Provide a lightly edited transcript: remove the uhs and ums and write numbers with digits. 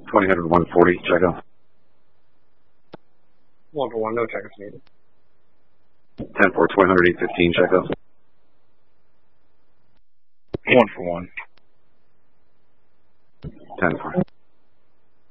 2000 140, check out. 1 for 1, no checkers needed. 10 for 2000 815, check out. 1 for 1. 10 for.